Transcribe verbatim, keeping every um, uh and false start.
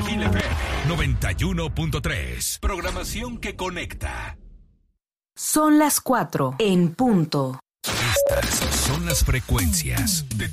Gil F M noventa y uno punto tres. Programación que conecta. Son las cuatro en punto. Estas son las frecuencias de